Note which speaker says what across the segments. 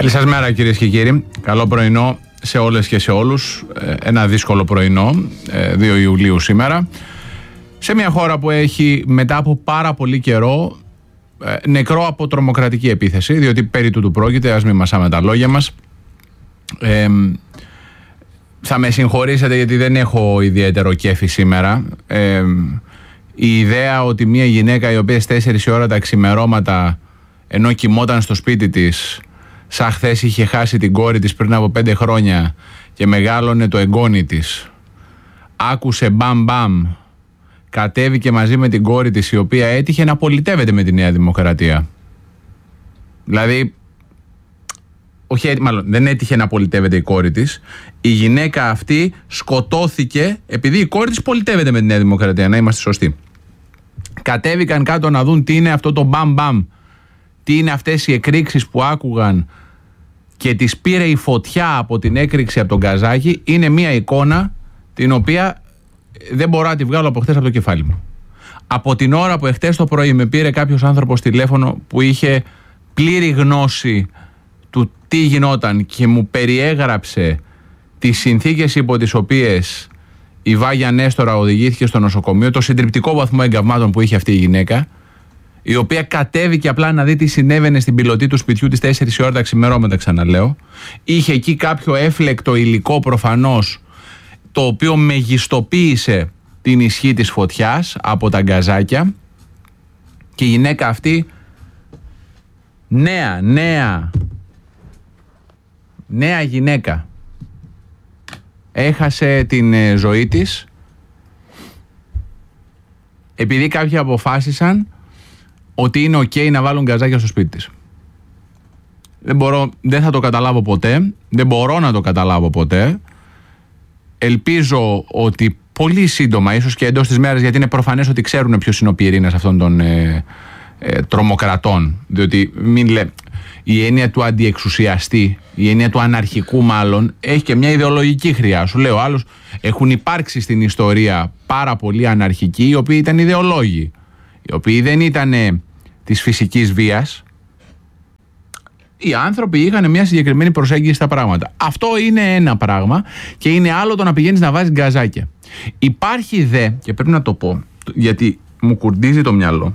Speaker 1: Καλή σας μέρα κυρίες και κύριοι. Καλό πρωινό σε όλες και σε όλους. Ένα δύσκολο πρωινό, 2 Ιουλίου σήμερα. Σε μια χώρα που έχει μετά από πάρα πολύ καιρό νεκρό από τρομοκρατική επίθεση, διότι περί τούτου πρόκειται, ας μην μασάμε τα λόγια μας. Θα με συγχωρήσετε γιατί δεν έχω ιδιαίτερο κέφι σήμερα. Η ιδέα ότι μια γυναίκα η οποία στις 4 η ώρα τα ξημερώματα, ενώ κοιμόταν στο σπίτι της, σαν χθες είχε χάσει την κόρη της πριν από 5 χρόνια και μεγάλωνε το εγγόνι της, άκουσε μπαμ μπαμ, κατέβηκε μαζί με την κόρη της, η οποία έτυχε να πολιτεύεται με τη Νέα Δημοκρατία. Δηλαδή, όχι, μάλλον δεν έτυχε να πολιτεύεται η κόρη της. Η γυναίκα αυτή σκοτώθηκε επειδή η κόρη της πολιτεύεται με τη Νέα Δημοκρατία, να είμαστε σωστοί. Κατέβηκαν κάτω να δουν τι είναι αυτό το μπαμ μπαμ, τι είναι αυτές οι εκρήξεις που άκουγαν, και τις πήρε η φωτιά από την έκρηξη από τον Καζάκι. Είναι μια εικόνα την οποία δεν μπορώ να τη βγάλω από χτες από το κεφάλι μου. Από την ώρα που εχθές το πρωί με πήρε κάποιος άνθρωπος τηλέφωνο που είχε πλήρη γνώση του τι γινόταν και μου περιέγραψε τις συνθήκες υπό τις οποίες η Βάγια Νέστορα οδηγήθηκε στο νοσοκομείο, το συντριπτικό βαθμό εγκαυμάτων που είχε αυτή η γυναίκα, η οποία κατέβηκε απλά να δει τι συνέβαινε στην πιλωτή του σπιτιού της 4 η ώρα τα ξημερώματα, ξαναλέω. Είχε εκεί κάποιο έφλεκτο υλικό προφανώς, το οποίο μεγιστοποίησε την ισχύ της φωτιάς από τα γκαζάκια, και η γυναίκα αυτή νέα γυναίκα έχασε την ζωή της επειδή κάποιοι αποφάσισαν ότι είναι ok να βάλουν γκαζάκια στο σπίτι της. Δεν θα το καταλάβω ποτέ, δεν μπορώ να το καταλάβω ποτέ. Ελπίζω ότι πολύ σύντομα, ίσως και εντός της μέρας, γιατί είναι προφανές ότι ξέρουν ποιος είναι ο πυρήνας αυτών των τρομοκρατών, διότι η έννοια του αντιεξουσιαστή, η έννοια του αναρχικού μάλλον, έχει και μια ιδεολογική χρειά. Σου λέω, άλλους έχουν υπάρξει στην ιστορία πάρα πολλοί αναρχικοί, οι οποίοι ήταν ιδεολόγοι, οι οποίοι δεν ήταν της φυσικής βίας. Οι άνθρωποι είχαν μια συγκεκριμένη προσέγγιση στα πράγματα. Αυτό είναι ένα πράγμα, και είναι άλλο το να πηγαίνεις να βάζεις γκαζάκια. Υπάρχει δε, και πρέπει να το πω γιατί μου κουρδίζει το μυαλό,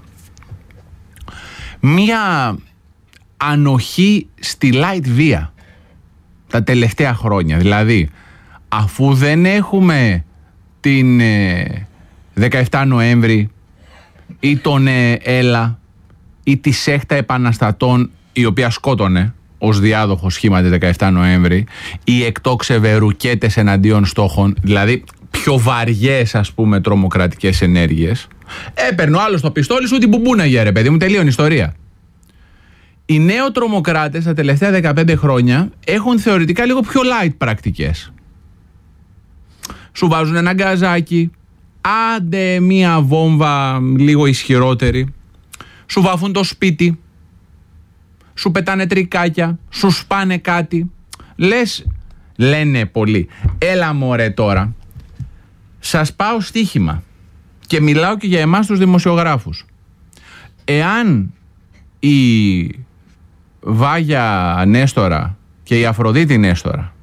Speaker 1: μια ανοχή στη light βία τα τελευταία χρόνια. Δηλαδή, αφού δεν έχουμε την 17 Νοέμβρη ή τον Έλα ή τη σέχτα επαναστατών, η οποία σκότωνε ως διάδοχο σχήμα τη 17 Νοέμβρη, ή εκτόξευε ρουκέτες εναντίον στόχων, δηλαδή πιο βαριές, ας πούμε, τρομοκρατικές ενέργειες, έπαιρνε ο άλλος το πιστόλι σου, την μπουμπούναγε, ρε παιδί μου, τελείωνε η ιστορία. Οι νεοτρομοκράτες τα τελευταία 15 χρόνια έχουν θεωρητικά λίγο πιο light πρακτικές. Σου βάζουν ένα γκαζάκι, άντε μία βόμβα λίγο ισχυρότερη, σου βάφουν το σπίτι, σου πετάνε τρικάκια, σου σπάνε κάτι. Λένε πολλοί, έλα μωρέ τώρα, σας πάω στοίχημα, και μιλάω και για εμάς τους δημοσιογράφους. Εάν η Βάγια Νέστορα και η Αφροδίτη Νέστορα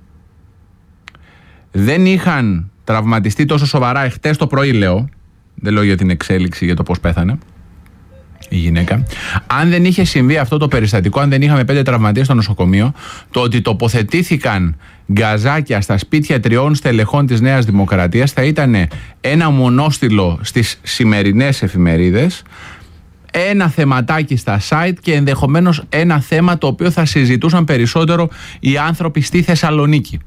Speaker 1: δεν είχαν τραυματιστεί τόσο σοβαρά εχθές το πρωί, λέω, δεν λέω για την εξέλιξη, για το πώς πέθανε η γυναίκα, αν δεν είχε συμβεί αυτό το περιστατικό, αν δεν είχαμε 5 τραυματίες στο νοσοκομείο, το ότι τοποθετήθηκαν γκαζάκια στα σπίτια 3 στελεχών της Νέας Δημοκρατίας θα ήταν ένα μονόστιλο στις σημερινές εφημερίδες, ένα θεματάκι στα site, και ενδεχομένως ένα θέμα το οποίο θα συζητούσαν περισσότερο οι άνθρωποι στη Θεσσαλονίκη.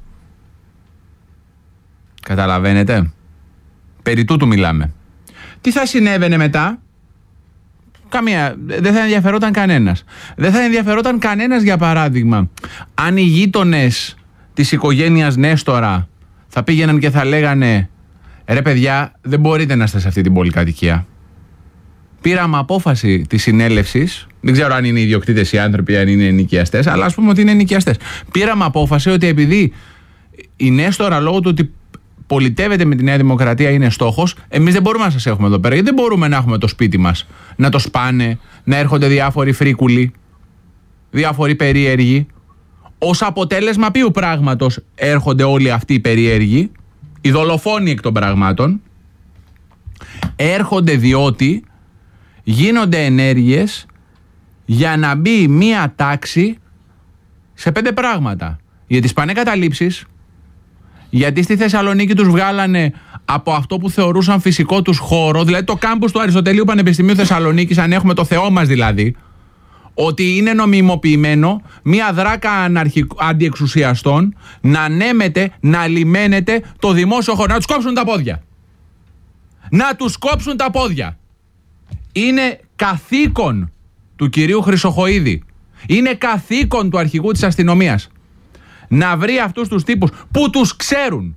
Speaker 1: Καταλαβαίνετε? Περί τούτου μιλάμε. Τι θα συνέβαινε μετά? Καμία. Δεν θα ενδιαφερόταν κανένας. Δεν θα ενδιαφερόταν κανένας, για παράδειγμα, αν οι γείτονες της οικογένειας Νέστορα θα πήγαιναν και θα λέγανε, ρε παιδιά, δεν μπορείτε να είστε σε αυτή την πολυκατοικία. Πήραμε απόφαση της συνέλευσης, δεν ξέρω αν είναι ιδιοκτήτες οι άνθρωποι, αν είναι ενοικιαστές, αλλά ας πούμε ότι είναι ενοικιαστές. Πήραμε απόφαση ότι επειδή η Νέστορα, λόγω του ότι πολιτεύεται με τη Νέα Δημοκρατία, είναι στόχος, εμείς δεν μπορούμε να σας έχουμε εδώ πέρα, γιατί δεν μπορούμε να έχουμε το σπίτι μας να το σπάνε, να έρχονται διάφοροι φρίκουλοι, διάφοροι περίεργοι, Ως αποτέλεσμα ποιου πράγματος έρχονται όλοι αυτοί οι περίεργοι, οι δολοφόνοι εκ των πραγμάτων? Έρχονται διότι γίνονται ενέργειες για να μπει μία τάξη σε 5 πράγματα. Γιατί σπάνε καταλήψεις, γιατί στη Θεσσαλονίκη τους βγάλανε από αυτό που θεωρούσαν φυσικό τους χώρο, δηλαδή το κάμπους του Αριστοτελείου Πανεπιστημίου Θεσσαλονίκης, αν έχουμε το Θεό μας δηλαδή, ότι είναι νομιμοποιημένο μία δράκα αντιεξουσιαστών να ανέμεται, να λιμένεται το δημόσιο χώρο, να τους κόψουν τα πόδια. Να τους κόψουν τα πόδια. Είναι καθήκον του κυρίου Χρυσοχοΐδη, είναι καθήκον του αρχηγού της αστυνομίας να βρει αυτούς τους τύπους που τους ξέρουν,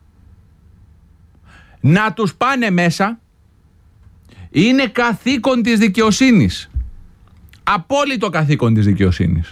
Speaker 1: να τους πάνε μέσα. Είναι καθήκον της δικαιοσύνης, απόλυτο καθήκον της δικαιοσύνης,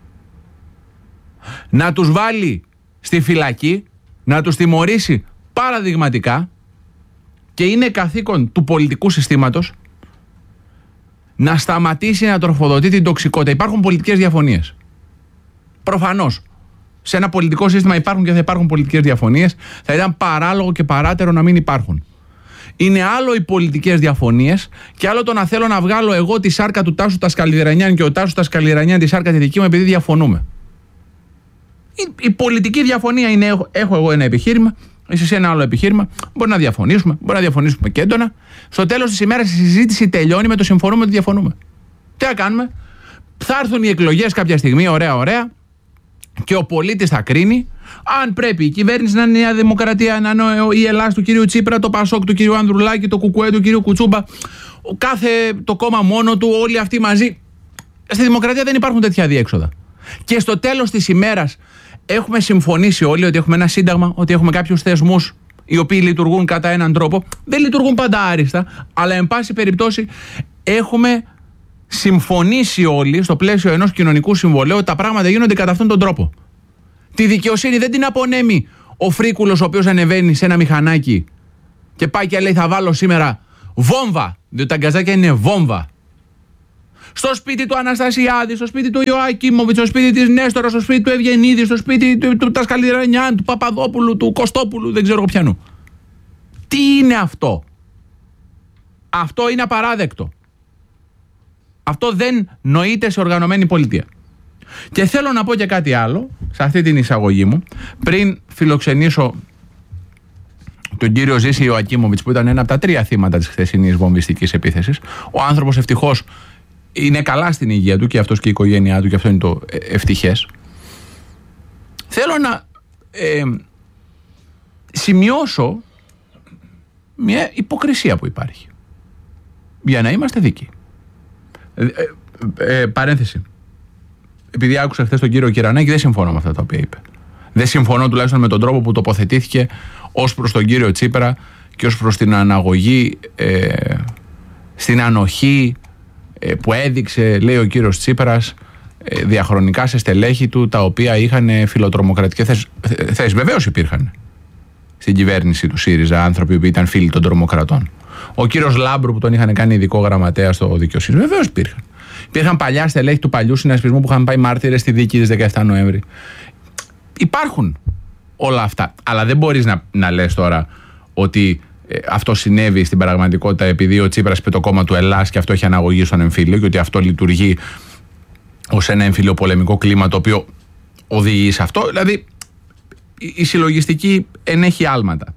Speaker 1: να τους βάλει στη φυλακή, να τους τιμωρήσει παραδειγματικά, και είναι καθήκον του πολιτικού συστήματος να σταματήσει να τροφοδοτεί την τοξικότητα. Υπάρχουν πολιτικές διαφωνίες. Προφανώς. Σε ένα πολιτικό σύστημα υπάρχουν και θα υπάρχουν πολιτικές διαφωνίες. Θα ήταν παράλογο και παράτερο να μην υπάρχουν. Είναι άλλο οι πολιτικές διαφωνίες και άλλο το να θέλω να βγάλω εγώ τη σάρκα του Τάσου Τασκαλιδρανιάν και ο Τάσου Τασκαλιδρανιάν τη σάρκα τη δική μου επειδή διαφωνούμε. Η πολιτική διαφωνία είναι: έχω εγώ ένα επιχείρημα, εσείς ένα άλλο επιχείρημα. Μπορεί να διαφωνήσουμε, μπορεί να διαφωνήσουμε και έντονα. Στο τέλος της ημέρας η συζήτηση τελειώνει με το συμφωνούμε ότι διαφωνούμε. Τι θα κάνουμε? Θα έρθουν οι εκλογές κάποια στιγμή, ωραία, και ο πολίτης θα κρίνει αν πρέπει η κυβέρνηση να είναι η Νέα Δημοκρατία, να είναι η Ελλάδα του κυρίου Τσίπρα, το Πασόκ του κυρίου Ανδρουλάκη, το Κουκουέ του κυρίου Κουτσούμπα, κάθε το κόμμα μόνο του, όλοι αυτοί μαζί. Στη δημοκρατία δεν υπάρχουν τέτοια διέξοδα. Και στο τέλος της ημέρας έχουμε συμφωνήσει όλοι ότι έχουμε ένα σύνταγμα, ότι έχουμε κάποιους θεσμούς οι οποίοι λειτουργούν κατά έναν τρόπο. Δεν λειτουργούν πάντα άριστα, αλλά εν πάση περιπτώσει έχουμε συμφωνήσει όλοι στο πλαίσιο ενός κοινωνικού συμβολέου ότι τα πράγματα γίνονται κατά αυτόν τον τρόπο. Τη δικαιοσύνη δεν την απονέμει ο φρίκουλος ο οποίος ανεβαίνει σε ένα μηχανάκι και πάει και λέει θα βάλω σήμερα βόμβα, διότι τα γκαζάκια είναι βόμβα. Στο σπίτι του Αναστασιάδη, στο σπίτι του Ιωακίμοβιτ, στο σπίτι της Νέστορα, στο σπίτι του Ευγενίδη, στο σπίτι του Τασκαλιδρανιάν, του Παπαδόπουλου, του Κωστόπουλου, δεν ξέρω ποιανού. Τι είναι αυτό? Αυτό είναι απαράδεκτο. Αυτό δεν νοείται σε οργανωμένη πολιτεία. Και θέλω να πω και κάτι άλλο σε αυτή την εισαγωγή μου, πριν φιλοξενήσω τον κύριο Ζήση Ιωακίμοβιτς, που ήταν ένα από τα 3 θύματα της χθεσινής βομβιστικής επίθεσης. Ο άνθρωπος ευτυχώς είναι καλά στην υγεία του, και αυτός και η οικογένειά του, και αυτό είναι το ευτυχές. Θέλω να σημειώσω μια υποκρισία που υπάρχει, για να είμαστε δίκαιοι. Παρένθεση. Επειδή άκουσα χθες τον κύριο Κυρανάκη, δεν συμφωνώ με αυτά τα οποία είπε. Δεν συμφωνώ τουλάχιστον με τον τρόπο που τοποθετήθηκε ως προς τον κύριο Τσίπρα και ως προς την αναγωγή, στην ανοχή που έδειξε, λέει ο κύριος Τσίπρας, διαχρονικά σε στελέχη του, τα οποία είχαν φιλοτρομοκρατικές θέσεις. Βεβαίως υπήρχαν στην κυβέρνηση του ΣΥΡΙΖΑ άνθρωποι που ήταν φίλοι των τρομοκρατών. Ο κύριος Λάμπρου που τον είχαν κάνει ειδικό γραμματέα στο δικαιοσύνη, βεβαίως υπήρχαν. Υπήρχαν παλιά στελέχη του παλιού συνασπισμού που είχαν πάει μάρτυρες στη δίκη της 17 Νοέμβρη. Υπάρχουν όλα αυτά. Αλλά δεν μπορείς να λες τώρα ότι αυτό συνέβη στην πραγματικότητα επειδή ο Τσίπρας είπε το κόμμα του Ελλάς και αυτό έχει αναγωγή στον εμφύλιο, και ότι αυτό λειτουργεί ως ένα εμφυλιοπολεμικό κλίμα το οποίο οδηγεί σε αυτό. Δηλαδή η συλλογιστική ενέχει άλματα.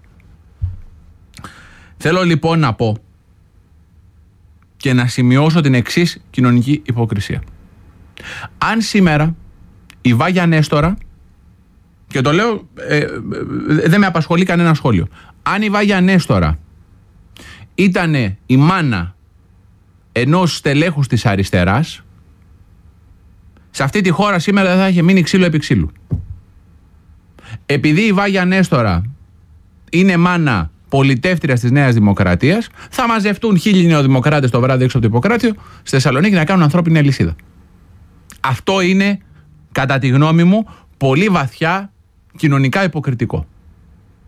Speaker 1: Θέλω λοιπόν να πω και να σημειώσω την εξής κοινωνική υποκρισία. Αν σήμερα η Βάγια Νέστορα, και το λέω, δεν με απασχολεί κανένα σχόλιο, αν η Βάγια Νέστορα ήτανε η μάνα ενός στελέχους της αριστεράς, σε αυτή τη χώρα σήμερα δεν θα είχε μείνει ξύλο επί ξύλου. Επειδή η Βάγια Νέστορα είναι μάνα πολιτεύτριας της Νέας Δημοκρατίας, θα μαζευτούν 1000 νεοδημοκράτες το βράδυ έξω από το Ιπποκράτιο στη Θεσσαλονίκη να κάνουν ανθρώπινη αλυσίδα. Αυτό είναι, κατά τη γνώμη μου, πολύ βαθιά κοινωνικά υποκριτικό.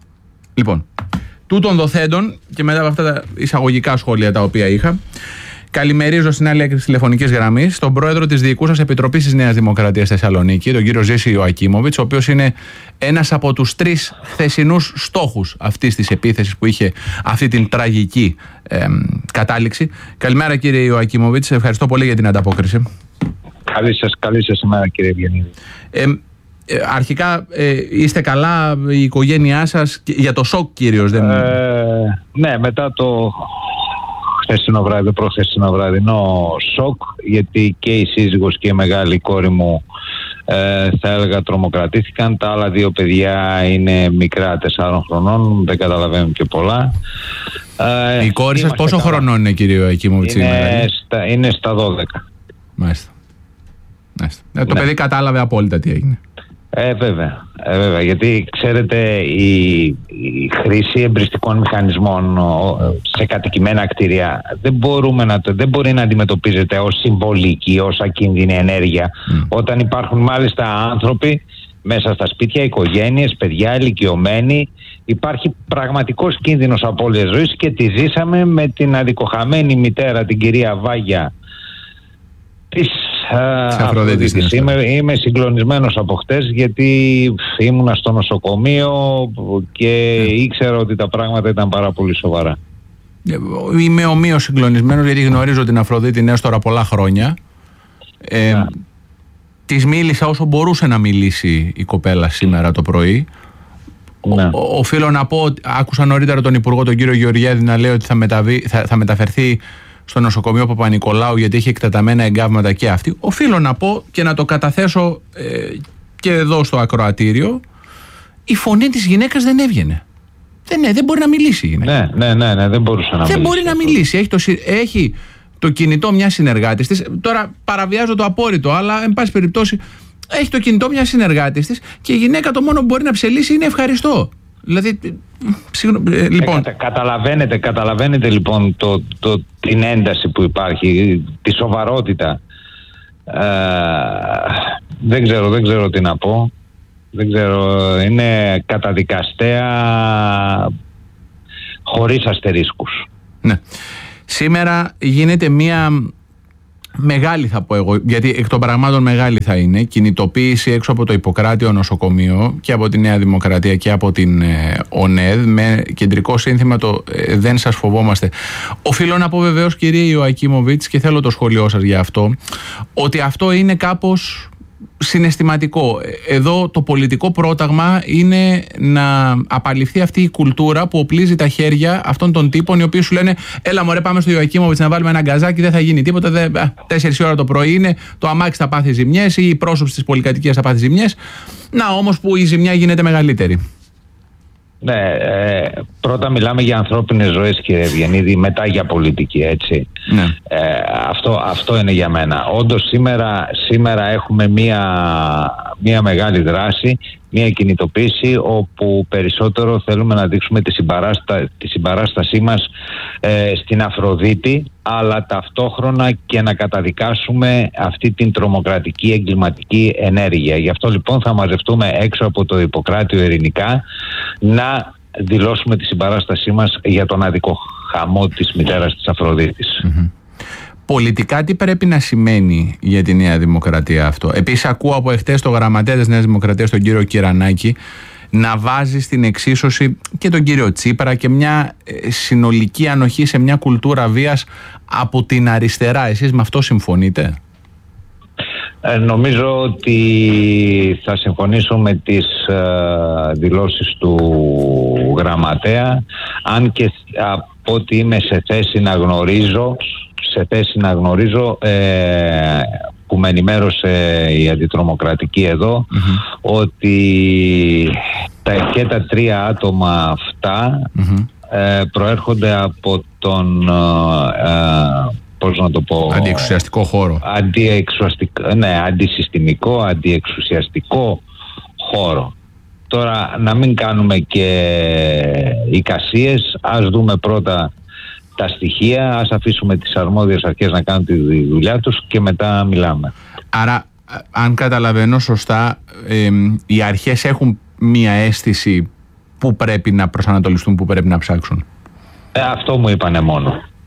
Speaker 1: Λοιπόν, τούτων δοθέντων και μετά από αυτά τα εισαγωγικά σχόλια τα οποία είχα, Καλημερίζω στην άλλη άκρη της τηλεφωνικής γραμμής τον πρόεδρο της Διοικούσας Επιτροπής της Νέας Δημοκρατίας Θεσσαλονίκη, τον κύριο Ζήση Ιωακίμοβιτς, ο οποίος είναι ένας από τους 3 χθεσινούς στόχους αυτής της επίθεσης που είχε αυτή την τραγική κατάληξη. Καλημέρα κύριε Ιωακίμοβιτς, ευχαριστώ πολύ για την ανταπόκριση.
Speaker 2: Καλή σας ημέρα κύριε Ευγενίδη.
Speaker 1: Αρχικά είστε καλά, η οικογένειά σας, για το σοκ κυρίως?
Speaker 2: Ναι, μετά το χθεσινό βράδυ, προχθεσινό βραδινό σοκ, γιατί και η σύζυγος και η μεγάλη κόρη μου θα έλεγα τρομοκρατήθηκαν. Τα άλλα 2 παιδιά είναι μικρά, 4 χρονών, δεν καταλαβαίνουν και πολλά.
Speaker 1: Η κόρη σας πόσο χρονών είναι κύριε Ιωακίμοβιτς?
Speaker 2: Είναι στα 12.
Speaker 1: Μάλιστα. Το παιδί κατάλαβε απόλυτα τι έγινε.
Speaker 2: Βέβαια, γιατί ξέρετε η χρήση εμπριστικών μηχανισμών σε κατοικημένα κτίρια δεν μπορεί να αντιμετωπίζεται ως συμβολική, ως ακίνδυνη ενέργεια, όταν υπάρχουν μάλιστα άνθρωποι μέσα στα σπίτια, οικογένειες, παιδιά, ηλικιωμένοι. Υπάρχει πραγματικός κίνδυνος απώλειας ζωής και τη ζήσαμε με την αδικοχαμένη μητέρα, την κυρία Βάγια της Αφροδίτης. Είμαι συγκλονισμένος από χτες, γιατί ήμουνα στο νοσοκομείο και ήξερα ότι τα πράγματα ήταν πάρα πολύ σοβαρά.
Speaker 1: Είμαι ομοίως συγκλονισμένος, γιατί γνωρίζω την Αφροδίτη νέος τώρα πολλά χρόνια. Της μίλησα όσο μπορούσε να μιλήσει η κοπέλα σήμερα το πρωί. Οφείλω να πω ότι άκουσα νωρίτερα τον Υπουργό, τον κύριο Γεωργιάδη, να λέει ότι θα μεταφερθεί στο νοσοκομείο Παπα-Νικολάου, γιατί έχει εκτεταμένα εγκάβματα και αυτή. Οφείλω να πω και να το καταθέσω και εδώ στο ακροατήριο, η φωνή της γυναίκας δεν έβγαινε. Δεν μπορεί να μιλήσει η γυναίκα.
Speaker 2: Ναι, δεν μπορούσε να μιλήσει.
Speaker 1: Δεν μπορεί να μιλήσει. Έχει το κινητό μια συνεργάτης της. Τώρα παραβιάζω το απόρριτο, αλλά εν πάση περιπτώσει έχει το κινητό μια συνεργάτης της και η γυναίκα το μόνο που μπορεί να ψελίσει είναι ευχαριστώ. Δηλαδή, λοιπόν.
Speaker 2: Καταλαβαίνετε λοιπόν την ένταση που υπάρχει, τη σοβαρότητα. Δεν ξέρω τι να πω. Δεν ξέρω, είναι καταδικαστέα χωρίς αστερίσκους.
Speaker 1: Ναι. Σήμερα γίνεται μία μεγάλη, θα πω εγώ, γιατί εκ των πραγμάτων μεγάλη θα είναι, κινητοποίηση έξω από το Ιπποκράτιο νοσοκομείο και από τη Νέα Δημοκρατία και από την ΟΝΕΔ, με κεντρικό σύνθημα το «Δεν σας φοβόμαστε». Οφείλω να πω βεβαίως κύριε Ιωακίμοβιτς, και θέλω το σχόλιο σας για αυτό, ότι αυτό είναι κάπως συναισθηματικό. Εδώ το πολιτικό πρόταγμα είναι να απαλληφθεί αυτή η κουλτούρα που οπλίζει τα χέρια αυτών των τύπων, οι οποίοι σου λένε έλα μωρέ, πάμε στο Ιωακίμοβιτς να βάλουμε ένα γκαζάκι, δεν θα γίνει τίποτα, 4 ώρα το πρωί είναι, το αμάξι θα πάθει ζημιές ή η πρόσωψη της πολυκατοικίας θα πάθει ζημιές. Να όμως που η ζημιά γίνεται μεγαλύτερη.
Speaker 2: Ναι, πρώτα μιλάμε για ανθρώπινες ζωές κύριε Ευγενίδη, μετά για πολιτική, έτσι.
Speaker 1: Ναι.
Speaker 2: Αυτό είναι για μένα. Όντως σήμερα έχουμε μια μεγάλη δράση, μια κινητοποίηση, όπου περισσότερο θέλουμε να δείξουμε τη συμπαράστασή μας στην Αφροδίτη, αλλά ταυτόχρονα και να καταδικάσουμε αυτή την τρομοκρατική εγκληματική ενέργεια. Γι' αυτό λοιπόν θα μαζευτούμε έξω από το Ιπποκράτιο ειρηνικά να δηλώσουμε τη συμπαράστασή μας για τον άδικο χαμό της μητέρας της Αφροδίτης.
Speaker 1: Πολιτικά τι πρέπει να σημαίνει για τη Νέα Δημοκρατία αυτό? Επίσης ακούω από εχθές το γραμματέα της Νέας Δημοκρατίας, τον κύριο Κυρανάκη, να βάζει στην εξίσωση και τον κύριο Τσίπρα και μια συνολική ανοχή σε μια κουλτούρα βίας από την αριστερά. Εσείς με αυτό συμφωνείτε?
Speaker 2: Νομίζω ότι θα συμφωνήσω με τις δηλώσεις του γραμματέα, αν και από ότι είμαι σε θέση να γνωρίζω που με ενημέρωσε η αντιτρομοκρατική εδώ, ότι και τα 3 άτομα αυτά προέρχονται από τον πώς να το πω,
Speaker 1: αντιεξουσιαστικό χώρο,
Speaker 2: αντισυστημικό, αντιεξουσιαστικό χώρο. Τώρα να μην κάνουμε και εικασίες, ας δούμε πρώτα τα στοιχεία, ας αφήσουμε τις αρμόδιες αρχές να κάνουν τη δουλειά τους και μετά μιλάμε.
Speaker 1: Άρα, αν καταλαβαίνω σωστά, οι αρχές έχουν μία αίσθηση που πρέπει να προσανατολιστούν, που πρέπει να ψάξουν.
Speaker 2: Αυτό μου είπανε μόνο.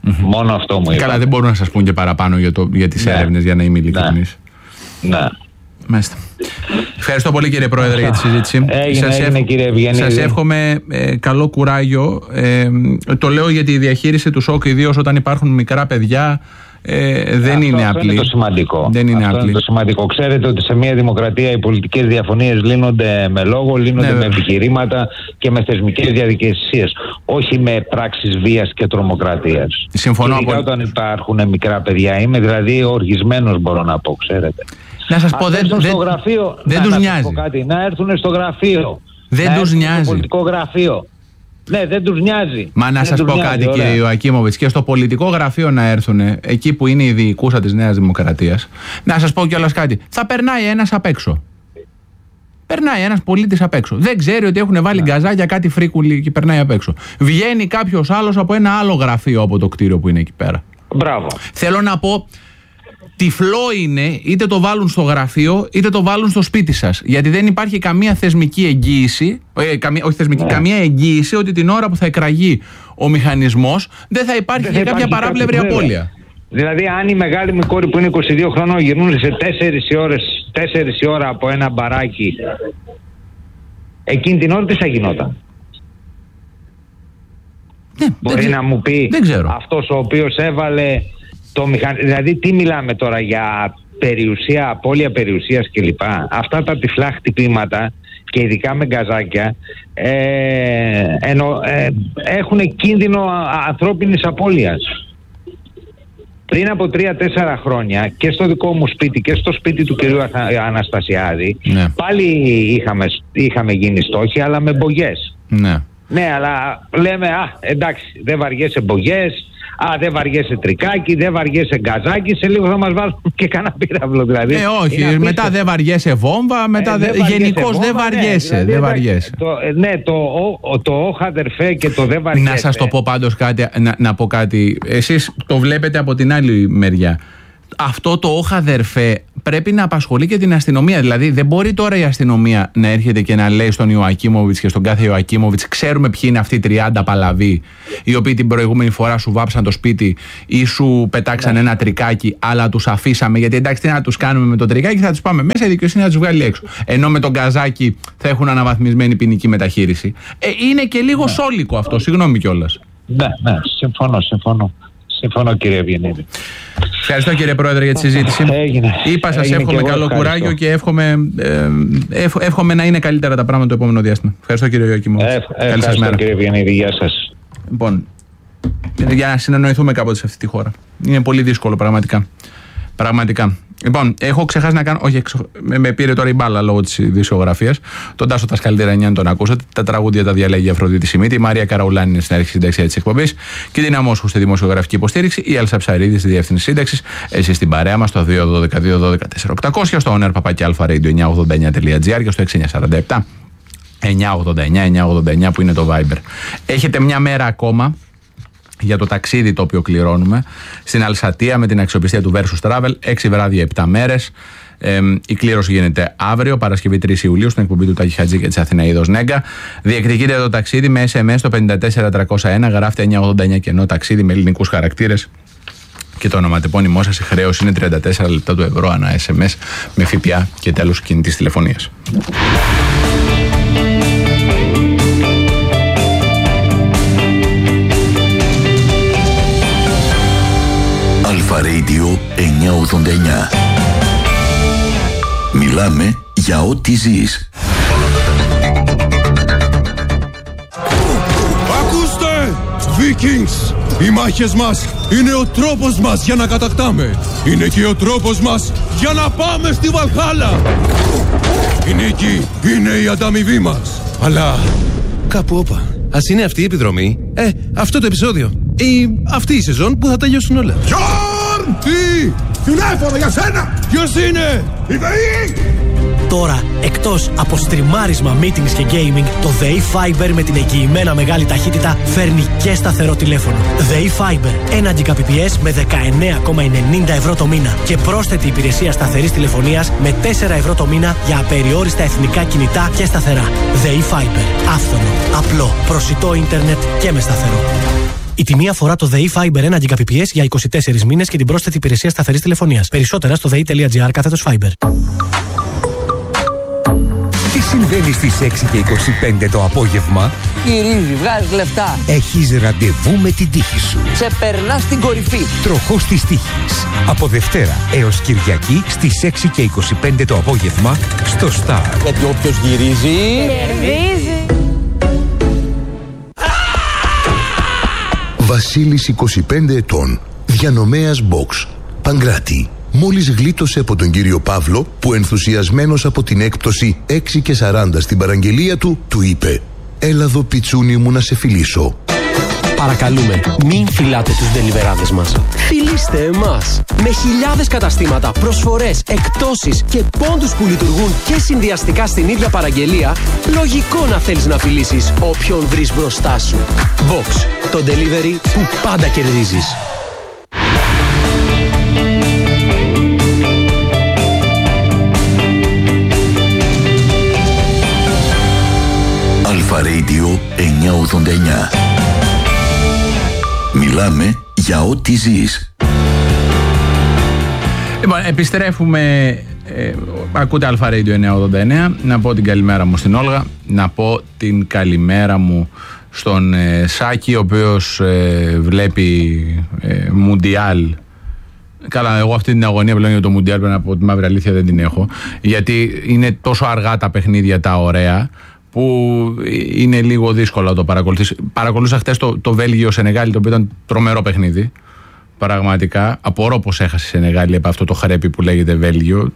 Speaker 2: Μόνο αυτό μου είπα.
Speaker 1: Καλά, δεν μπορούν να σας πούν και παραπάνω για τις έρευνες, για να είμαι ειλικρινής.
Speaker 2: Ναι.
Speaker 1: Μάλιστα. Ευχαριστώ πολύ, κύριε Πρόεδρε, για τη συζήτηση.
Speaker 2: Έγινε, κύριε Ευγενίδη.
Speaker 1: Σας εύχομαι καλό κουράγιο. Το λέω γιατί η διαχείριση του σοκ, ιδίως όταν υπάρχουν μικρά παιδιά, δεν είναι απλή.
Speaker 2: Αυτό είναι το σημαντικό.
Speaker 1: Δεν είναι απλή.
Speaker 2: Είναι το σημαντικό. Ξέρετε ότι σε μια δημοκρατία οι πολιτικές διαφωνίες λύνονται με λόγο, λύνονται με επιχειρήματα και με θεσμικές διαδικασίες. Όχι με πράξεις βίας και τρομοκρατίας.
Speaker 1: Συμφωνώ.
Speaker 2: Και όταν υπάρχουν μικρά παιδιά, είμαι δηλαδή οργισμένος, μπορώ να πω, ξέρετε.
Speaker 1: Να σας πω, δεν τους νοιάζει.
Speaker 2: Να έρθουν στο γραφείο.
Speaker 1: Δεν τους νοιάζει.
Speaker 2: Στο πολιτικό γραφείο. Ναι, δεν τους νοιάζει.
Speaker 1: Μα να σας πω κάτι, κύριε Ιωακίμοβιτς, και στο πολιτικό γραφείο να έρθουν, εκεί που είναι η διοικούσα της Νέας Δημοκρατίας, να σας πω κιόλας κάτι. Θα περνάει ένας απ' έξω. Περνάει ένας πολίτης απ' έξω. Δεν ξέρει ότι έχουν βάλει γκαζάκια κάτι φρίκουλοι και περνάει απ' έξω. Βγαίνει κάποιος άλλος από ένα άλλο γραφείο από το κτίριο που είναι εκεί πέρα.
Speaker 2: Μπράβο.
Speaker 1: Θέλω να πω. Τυφλό είναι, είτε το βάλουν στο γραφείο είτε το βάλουν στο σπίτι σας. Γιατί δεν υπάρχει καμία θεσμική εγγύηση, καμία εγγύηση ότι την ώρα που θα εκραγεί ο μηχανισμός δεν θα υπάρχει και κάποια παράπλευρη απώλεια.
Speaker 2: Δηλαδή, αν η μεγάλη μου κόρη που είναι 22 χρονών γυρνούσε σε 4 η ώρα από ένα μπαράκι, εκείνη την ώρα τι θα γινόταν?
Speaker 1: Ναι,
Speaker 2: μπορεί να μου πει αυτός ο οποίος έβαλε το μηχανισμό? Δηλαδή, τι μιλάμε τώρα για περιουσία, απώλεια περιουσίας κλπ. Αυτά τα τυφλά χτυπήματα και ειδικά με γκαζάκια έχουν κίνδυνο ανθρώπινης απώλειας. Πριν από 3-4 χρόνια και στο δικό μου σπίτι και στο σπίτι του κυρίου Αναστασιάδη, πάλι είχαμε γίνει στόχοι, αλλά με μπογιές. Ναι, αλλά λέμε εντάξει, δεν βαριέσαι μπογιές, δεν βαριέσαι τρικάκι, δεν βαριέσαι γκαζάκι, σε λίγο θα μας βάλουν και κανένα πύραυλο δηλαδή.
Speaker 1: Όχι, μετά δεν βαριέσαι βόμβα, μετά γενικώς δεν βαριέσαι.
Speaker 2: Δηλαδή,
Speaker 1: δεν βαριέσαι.
Speaker 2: Το όχ αδερφέ και το δεν βαριέσαι.
Speaker 1: Να σας το πω πάντως κάτι, να πω κάτι. Εσείς το βλέπετε από την άλλη μεριά. Αυτό το όχ αδερφέ πρέπει να απασχολεί και την αστυνομία. Δηλαδή, δεν μπορεί τώρα η αστυνομία να έρχεται και να λέει στον Ιωακίμοβιτς και στον κάθε Ιωακίμοβιτς: ξέρουμε ποιοι είναι αυτοί οι 30 παλαβοί, οι οποίοι την προηγούμενη φορά σου βάψαν το σπίτι ή σου πετάξαν ένα τρικάκι, αλλά τους αφήσαμε. Γιατί εντάξει, τι να τους κάνουμε με το τρικάκι, θα τους πάμε μέσα, η δικαιοσύνη θα τους βγάλει έξω. Ενώ με τον γκαζάκι θα έχουν αναβαθμισμένη ποινική μεταχείριση. Είναι και λίγο σόλικο αυτό, συγγνώμη κιόλας.
Speaker 2: Ναι, συμφωνώ, κύριε Ευγενίδη.
Speaker 1: Ευχαριστώ, κύριε Πρόεδρε, για τη συζήτηση. Είπα, σας εύχομαι καλό κουράγιο και εύχομαι να είναι καλύτερα τα πράγματα το επόμενο διάστημα. Ευχαριστώ, κύριε Ιωακίμοβιτς.
Speaker 2: Καλή σας μέρα, κύριε Ευγενίδη. Γεια σας.
Speaker 1: Λοιπόν, για να συνεννοηθούμε κάποτε σε αυτή τη χώρα. Είναι πολύ δύσκολο, πραγματικά. Λοιπόν, έχω ξεχάσει να κάνω. Όχι, με πήρε τώρα η μπάλα λόγω της ειδησιογραφίας. Τον Τάσο Τασκαλτέρα τον ακούσατε. Τα τραγούδια τα διαλέγει η Αφροδίτη Σιμίτη. Η Μαρία Καραουλάνη είναι στην αρχή συνταξία της εκπομπής. Και την Αμόσχου στη δημοσιογραφική υποστήριξη. Η Έλσα Ψαρίδη στη διεύθυνση σύνταξης. Εσείς στην παρέα μας στο 212-212-4800. Στο owner@alpharadio989.gr και στο 6947 989 που είναι το Viber. Έχετε μια μέρα ακόμα για το ταξίδι το οποίο κληρώνουμε στην Αλσατία με την αξιοπιστία του Versus Travel. 6 βράδια, 7 μέρες. Η κλήρωση γίνεται αύριο, Παρασκευή 3 Ιουλίου, στην εκπομπή του Τάκη Χατζή και της Αθηναίδος Νέγκα. Διεκδικείτε το ταξίδι με SMS το 54301, γράφτε 989 κενό ταξίδι με ελληνικούς χαρακτήρες και το ονοματεπώνυμό σας. Η χρέωση είναι 34 λεπτά του ευρώ ανά SMS με ΦΠΑ και τέλος κινητής τηλεφωνίας.
Speaker 3: Αλφα Radio 989. Μιλάμε για ό,τι ζεις.
Speaker 4: Ακούστε! Vikings! Οι μάχες μας είναι ο τρόπος μας για να κατακτάμε. Είναι και ο τρόπος μας για να πάμε στη Βαλχάλα. Η νίκη είναι η ανταμοιβή μας. Αλλά κάπου όπα. Ας είναι αυτή η επιδρομή, αυτό το επεισόδιο ή αυτή η σεζόν που θα τελειώσουν όλα. Γιόρν! Τι! Τηλέφωνο για σένα! Ποιος είναι? Η ΔΕΗ!
Speaker 5: Τώρα, εκτός από στριμάρισμα, meetings και gaming, το ΔΕΗ Fiber με την εγγυημένα μεγάλη ταχύτητα φέρνει και σταθερό τηλέφωνο. ΔΕΗ Fiber, 1 Gbps με 19,90 ευρώ το μήνα και πρόσθετη υπηρεσία σταθερής τηλεφωνίας με 4 ευρώ το μήνα για απεριόριστα εθνικά κινητά και σταθερά. ΔΕΗ Fiber, άφθονο, απλό, προσιτό ίντερνετ και με σταθερό. Η τιμή αφορά το ΔΕΗ Fiber 1 Gbps για 24 μήνες και την πρόσθετη υπηρεσία σταθερής τηλεφωνίας. Περισσότερα στο dei.gr/fiber.
Speaker 6: Τι συμβαίνει στις 6 και 25 το απόγευμα?
Speaker 7: Γυρίζει, βγάζεις λεφτά.
Speaker 6: Έχεις ραντεβού με την τύχη σου.
Speaker 7: Σε περνάς στην κορυφή.
Speaker 6: Τροχός της τύχης. Από Δευτέρα έως Κυριακή στις 6 και 25 το απόγευμα στο Star.
Speaker 7: Γιατί όποιος γυρίζει...
Speaker 8: κερδίζει.
Speaker 9: Βασίλης 25 ετών, διανομέας box, Παγκράτη. Μόλις γλίτωσε από τον κύριο Παύλο που ενθουσιασμένος από την έκπτωση 6 και 40 στην παραγγελία του είπε «Έλα εδώ πιτσούνι μου να σε φιλήσω».
Speaker 10: Παρακαλούμε, μην φυλάτε τους ντελιβεράδες μας. Φιλήστε εμάς. Με χιλιάδες καταστήματα, προσφορές, εκπτώσεις και πόντους που λειτουργούν και συνδυαστικά στην ίδια παραγγελία, λογικό να θέλεις να φιλήσεις όποιον βρεις μπροστά σου. Box, το delivery που πάντα κερδίζεις.
Speaker 3: Αλφα Radio 989. Μιλάμε για ό,τι ζεις.
Speaker 1: Λοιπόν, επιστρέφουμε. Ακούτε Αλφα Radio 989. Να πω την καλημέρα μου στην Όλγα. Να πω την καλημέρα μου στον Σάκη, ο οποίος βλέπει Μουντιάλ. Καλά, εγώ αυτή την αγωνία πλέον για το Μουντιάλ, πρέπει να πω τη μαύρη αλήθεια, δεν την έχω. Γιατί είναι τόσο αργά τα παιχνίδια τα ωραία, που είναι λίγο δύσκολο να το παρακολουθείς. Παρακολούθησα χτες το Βέλγιο-Σενεγάλη, το οποίο ήταν τρομερό παιχνίδι. Πραγματικά. Απορώ πως έχασε η Σενεγάλη από αυτό το χρέπι που λέγεται Βέλγιο.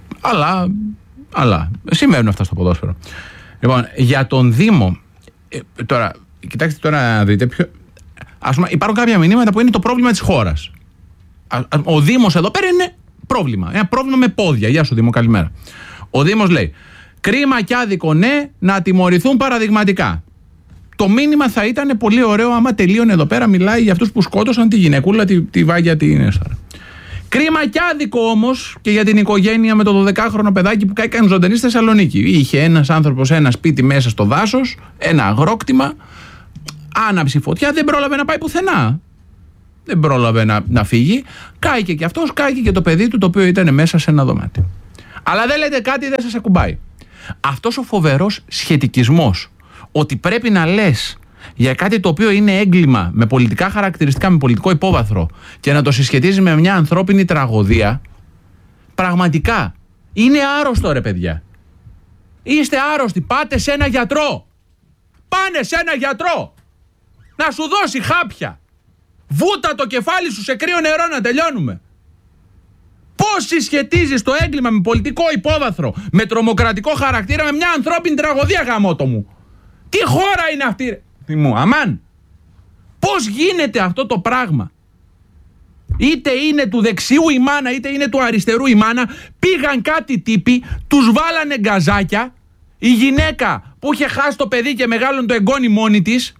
Speaker 1: Αλλά συμβαίνουν αυτά στο ποδόσφαιρο. Λοιπόν, για τον Δήμο. Τώρα, κοιτάξτε τώρα να δείτε. Ας πούμε, υπάρχουν κάποια μηνύματα που είναι το πρόβλημα της χώρας. Ο Δήμος εδώ πέρα είναι πρόβλημα. Ένα πρόβλημα με πόδια. Γεια σου Δήμο, καλημέρα. Ο Δήμος λέει: κρίμα και άδικο, ναι, να τιμωρηθούν παραδειγματικά. Το μήνυμα θα ήταν πολύ ωραίο άμα τελείωνε εδώ πέρα, μιλάει για αυτούς που σκότωσαν τη γυναικούλα, τη Βάγια την Έσταρα. Κρίμα και άδικο όμως και για την οικογένεια με το 12χρονο παιδάκι που κάηκαν ζωντανή στη Θεσσαλονίκη. Είχε ένας άνθρωπος ένα σπίτι μέσα στο δάσος, ένα αγρόκτημα, άναψε φωτιά, δεν πρόλαβε να πάει πουθενά. Δεν πρόλαβε να φύγει. Κάηκε και αυτός, κάηκε και το παιδί του, το οποίο ήταν μέσα σε ένα δωμάτιο. Αλλά δεν λέτε κάτι, δεν σας ακουμπάει. Αυτός ο φοβερός σχετικισμός, ότι πρέπει να λες για κάτι το οποίο είναι έγκλημα με πολιτικά χαρακτηριστικά, με πολιτικό υπόβαθρο και να το συσχετίζει με μια ανθρώπινη τραγωδία, πραγματικά είναι άρρωστο ρε παιδιά. Είστε άρρωστοι, πάτε σε ένα γιατρό. Πάνε σε ένα γιατρό να σου δώσει χάπια. Βούτα το κεφάλι σου σε κρύο νερό να τελειώνουμε. Πώς συσχετίζεις το έγκλημα με πολιτικό υπόβαθρο, με τρομοκρατικό χαρακτήρα, με μια ανθρώπινη τραγωδία, γαμώτο μου? Τι χώρα είναι αυτή ρε μου, αμάν? Πώς γίνεται αυτό το πράγμα? Είτε είναι του δεξιού η μάνα, είτε είναι του αριστερού η μάνα. Πήγαν κάτι τύποι, τους βάλανε γκαζάκια. Η γυναίκα που είχε χάσει το παιδί και μεγάλον το εγγόνι μόνη της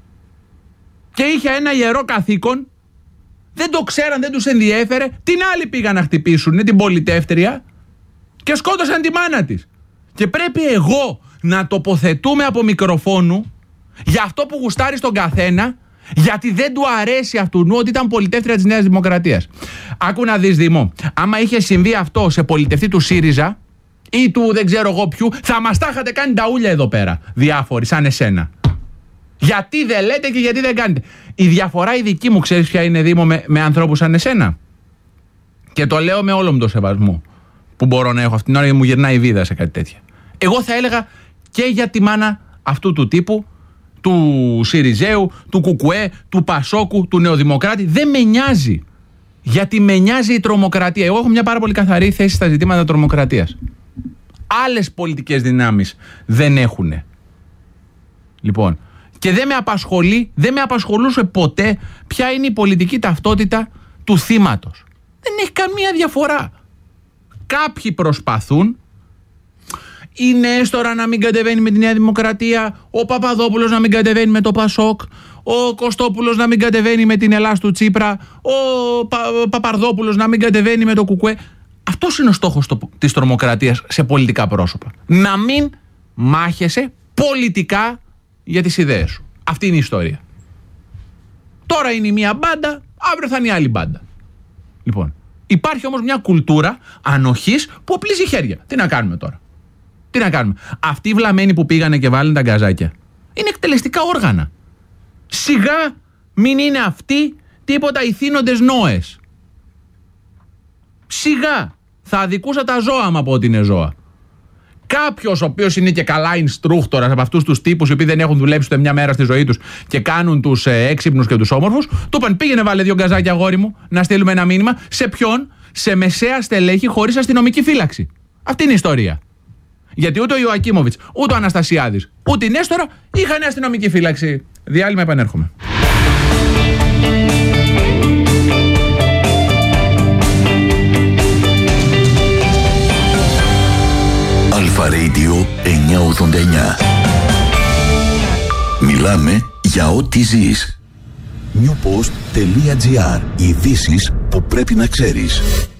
Speaker 1: και είχε ένα ιερό καθήκον, δεν το ξέραν, δεν τους ενδιέφερε. Την άλλη πήγαν να χτυπήσουν, την πολιτεύτρια, και σκότωσαν τη μάνα της. Και πρέπει εγώ να τοποθετούμε από μικροφόνου για αυτό που γουστάρει στον καθένα, γιατί δεν του αρέσει αυτού ότι ήταν πολιτεύτρια της Νέας Δημοκρατίας. Άκου να δεις Δήμο, άμα είχε συμβεί αυτό σε πολιτευτή του ΣΥΡΙΖΑ ή του δεν ξέρω εγώ ποιου, θα μας τα είχατε κάνει τα ούλια εδώ πέρα, διάφοροι σαν εσένα. Γιατί δεν λέτε και γιατί δεν κάνετε? Η διαφορά η δική μου, ξέρεις ποια είναι Δήμο, με ανθρώπους σαν εσένα? Και το λέω με όλο μου το σεβασμό που μπορώ να έχω αυτή την ώρα, γιατί μου γυρνάει η βίδα σε κάτι τέτοια. Εγώ θα έλεγα και για τη μάνα αυτού του τύπου, του Σιριζέου, του Κουκουέ, του Πασόκου, του Νεοδημοκράτη, δεν με νοιάζει. Γιατί με νοιάζει η τρομοκρατία. Εγώ έχω μια πάρα πολύ καθαρή θέση στα ζητήματα τρομοκρατίας. Άλλες πολιτικές δυνάμεις δεν έχουνε. Λοιπόν, και δεν με απασχολούσε ποτέ ποια είναι η πολιτική ταυτότητα του θύματος. Δεν έχει καμία διαφορά. Κάποιοι προσπαθούν, η Νέστορα να μην κατεβαίνει με τη Νέα Δημοκρατία, ο Παπαδόπουλος να μην κατεβαίνει με το Πασόκ, ο Κωστόπουλος να μην κατεβαίνει με την Ελλάς του Τσίπρα, ο Παπαρδόπουλος να μην κατεβαίνει με το Κουκουέ. Αυτός είναι ο στόχος της τρομοκρατίας σε πολιτικά πρόσωπα. Να μην μάχεσαι πολιτικά για τις ιδέες σου. Αυτή είναι η ιστορία. Τώρα είναι η μία μπάντα, αύριο θα είναι η άλλη μπάντα. Λοιπόν, υπάρχει όμως μια κουλτούρα ανοχής που οπλίζει χέρια. Τι να κάνουμε τώρα? Τι να κάνουμε? Αυτοί οι βλαμμένοι που πήγανε και βάλουν τα γκαζάκια είναι εκτελεστικά όργανα. Σιγά μην είναι αυτοί τίποτα ηθήνοντες νόες. Σιγά θα αδικούσα τα ζώα μου από ότι είναι ζώα. Κάποιος ο οποίος είναι και καλά instructor από αυτούς τους τύπους οι οποίοι δεν έχουν δουλέψει ούτε μια μέρα στη ζωή τους και κάνουν τους έξυπνους και τους όμορφους, του είπαν πήγαινε βάλε 2 γκαζάκια αγόρι μου να στείλουμε ένα μήνυμα. Σε ποιον? Σε μεσαία στελέχη χωρίς αστυνομική φύλαξη. Αυτή είναι η ιστορία. Γιατί ούτε ο Ιωακίμοβιτς, ούτε ο Αναστασιάδης, ούτε η Νέστορα είχαν αστυνομική φύλαξη. Διάλειμμα, επανέρχομαι.
Speaker 3: Αλφα Radio 989. Μιλάμε για ό,τι ζεις. Newpost.gr. Ειδήσεις που πρέπει να ξέρεις.